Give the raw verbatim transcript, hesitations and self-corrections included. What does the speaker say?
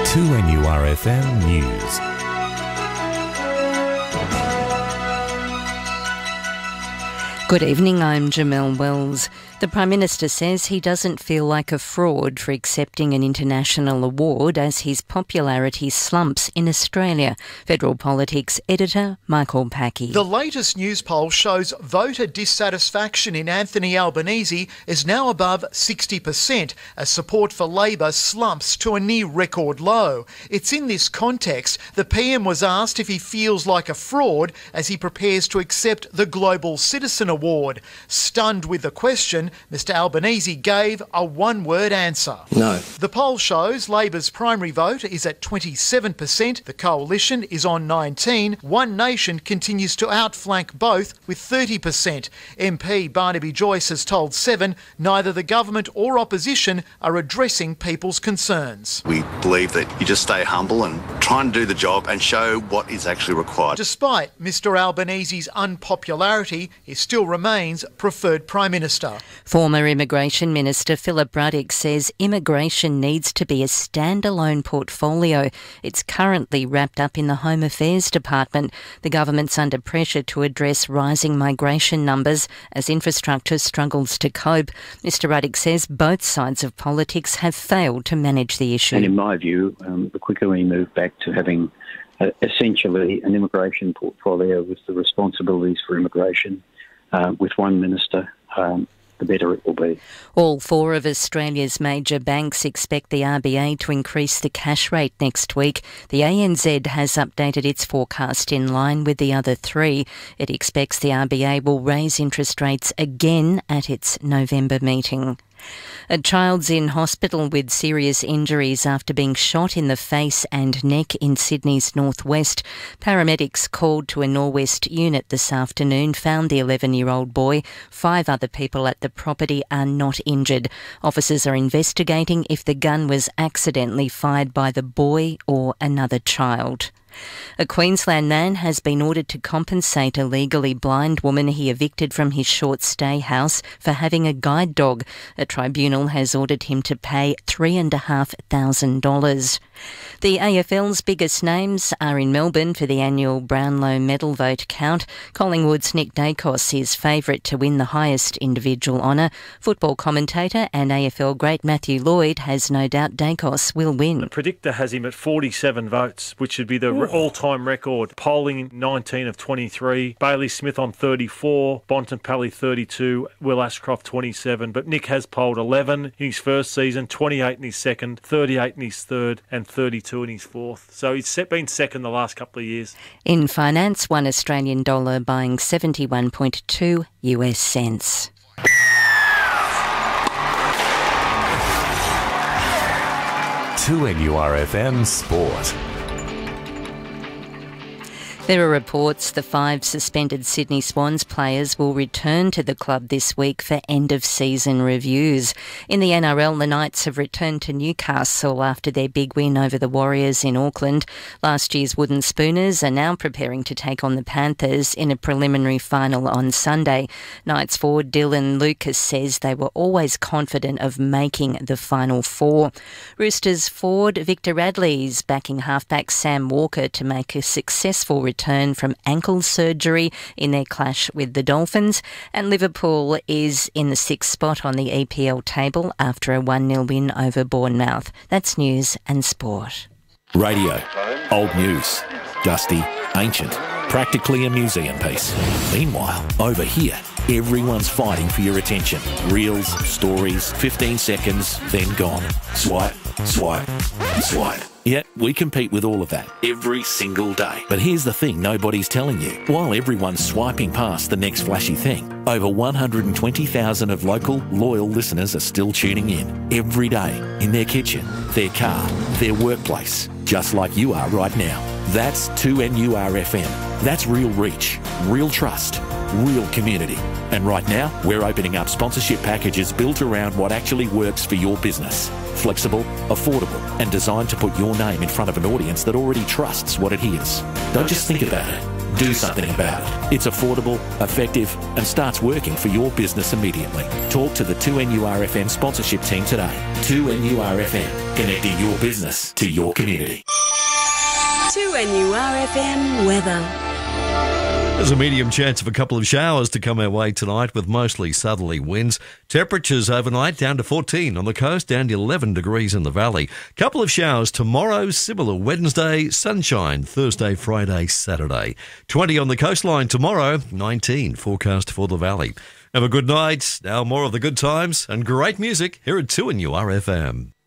two N U R F M News. Good evening, I'm Jamelle Wells. The Prime Minister says he doesn't feel like a fraud for accepting an international award as his popularity slumps in Australia. Federal Politics editor Michael Packey. The latest news poll shows voter dissatisfaction in Anthony Albanese is now above sixty percent as support for Labor slumps to a near record low. It's in this context the P M was asked if he feels like a fraud as he prepares to accept the Global Citizen Award. Stunned with the question, Mr Albanese gave a one-word answer. No. The poll shows Labor's primary vote is at twenty-seven percent, the Coalition is on nineteen percent, One Nation continues to outflank both with thirty percent. M P Barnaby Joyce has told Seven neither the government or opposition are addressing people's concerns. We believe that you just stay humble and try and do the job and show what is actually required. Despite Mr Albanese's unpopularity, he still remains preferred Prime Minister. Former Immigration Minister Philip Ruddock says immigration needs to be a standalone portfolio. It's currently wrapped up in the Home Affairs Department. The government's under pressure to address rising migration numbers as infrastructure struggles to cope. Mr Ruddock says both sides of politics have failed to manage the issue. And in my view, um, the quicker we move back to having uh, essentially an immigration portfolio with the responsibilities for immigration uh, with one minister, um, the better it will be. All four of Australia's major banks expect the R B A to increase the cash rate next week. The A N Z has updated its forecast in line with the other three. It expects the R B A will raise interest rates again at its November meeting. A child's in hospital with serious injuries after being shot in the face and neck in Sydney's northwest. Paramedics called to a Norwest unit this afternoon found the eleven-year-old boy. Five other people at the property are not injured. Officers are investigating if the gun was accidentally fired by the boy or another child. A Queensland man has been ordered to compensate a legally blind woman he evicted from his short stay house for having a guide dog. A tribunal has ordered him to pay three and a half thousand dollars. The A F L's biggest names are in Melbourne for the annual Brownlow medal vote count. Collingwood's Nick Dacos is favourite to win the highest individual honour. Football commentator and A F L great Matthew Lloyd has no doubt Dacos will win. The predictor has him at forty-seven votes, which should be the Ooh. all-time record. Polling nineteen of twenty-three, Bailey Smith on thirty-four, Bontempelli thirty-two, Will Ashcroft twenty-seven, but Nick has polled eleven in his first season, twenty-eight in his second, thirty-eight in his third and thirty-two in his fourth. So he's been second the last couple of years. In finance, one Australian dollar buying seventy-one point two U S cents. two N U R F M Sport. There are reports the five suspended Sydney Swans players will return to the club this week for end-of-season reviews. In the N R L, the Knights have returned to Newcastle after their big win over the Warriors in Auckland. Last year's Wooden Spooners are now preparing to take on the Panthers in a preliminary final on Sunday. Knights forward Dylan Lucas says they were always confident of making the final four. Roosters forward Victor Radley is backing halfback Sam Walker to make a successful return return from ankle surgery in their clash with the Dolphins, and Liverpool is in the sixth spot on the E P L table after a one nil win over Bournemouth. That's news and sport. Radio, old news, dusty, ancient, practically a museum piece. Meanwhile, over here, everyone's fighting for your attention. Reels, stories, fifteen seconds, then gone. Swipe, swipe, swipe. Yeah, we compete with all of that every single day. But here's the thing nobody's telling you. While everyone's swiping past the next flashy thing, over one hundred twenty thousand of local, loyal listeners are still tuning in every day in their kitchen, their car, their workplace, just like you are right now. That's two N U R F M. That's real reach, real trust, real community. And right now, we're opening up sponsorship packages built around what actually works for your business. Flexible, affordable, and designed to put your name in front of an audience that already trusts what it hears. Don't just think about it. Do something about it. It's affordable, effective, and starts working for your business immediately. Talk to the two N U R F M sponsorship team today. two N U R F M, connecting your business to your community. two N U R F M weather. There's a medium chance of a couple of showers to come our way tonight with mostly southerly winds. Temperatures overnight down to fourteen on the coast, down to eleven degrees in the valley. Couple of showers tomorrow, similar Wednesday, sunshine Thursday, Friday, Saturday. twenty on the coastline tomorrow, nineteen forecast for the valley. Have a good night. Now more of the good times and great music here at two N U R F M.